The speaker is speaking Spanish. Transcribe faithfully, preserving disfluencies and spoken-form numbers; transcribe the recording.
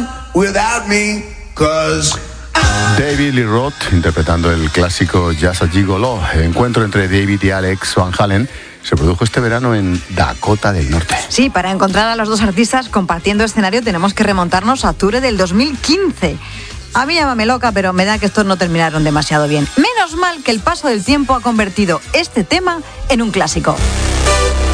on without me, 'cause David Lee Roth interpretando el clásico Just a Gigolo. El encuentro entre David y Alex Van Halen se produjo este verano en Dakota del Norte. Sí, para encontrar a los dos artistas compartiendo escenario tenemos que remontarnos a octubre del dos mil quince. A mí llámame loca, pero me da que estos no terminaron demasiado bien. Menos mal que el paso del tiempo ha convertido este tema en un clásico.